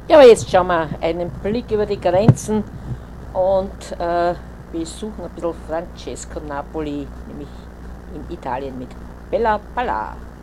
Ja, aber jetzt schauen wir einen Blick über die Grenzen und besuchen ein bisschen Francesco Napoli, nämlich in Italien mit Bella Balla.